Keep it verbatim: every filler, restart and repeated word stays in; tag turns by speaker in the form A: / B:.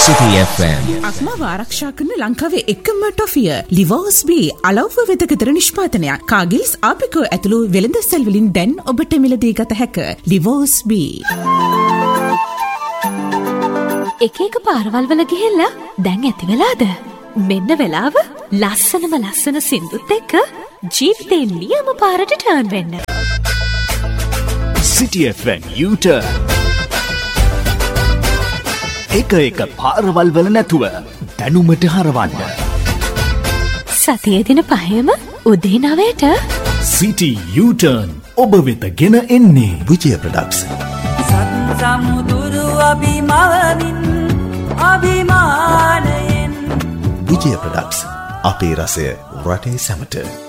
A: City F M.
B: අක්මාව ආරක්ෂා කරන ලංකාවේ එකම ටොෆිය ලිවෝස් බී අලව්ව වෙදකතර නිෂ්පාදනයක්. කාගිල්ස් ආපිකෝ ඇතුළු වෙළඳසැල් වලින් දැන් ඔබට මිලදී ගත හැක. ලිවෝස් බී.
C: එක එක පාරවල් වල ගිහිල්ලා දැන් ඇති වෙලාද? මෙන්න වෙලාව ලස්සනම ලස්සන සින්දුත් එක්ක ජීවිතේ නියම පාරට ටර්න් වෙන්න.
D: City F M U-turn. එක එක පාරවල් වල නැතුව දැනුමට හරවන්න.
C: සතියේ දින පහේම උදේ නවයට
D: City U-turn ඔබ වෙත ගෙන එන්නේ
A: විජය ප්‍රොඩක්ට්ස්.
E: සත් සමුදුරු අභිමවමින් අභිමානයෙන්
A: විජය ප්‍රොඩක්ට්ස් අපේ රසය රටේ සැමට.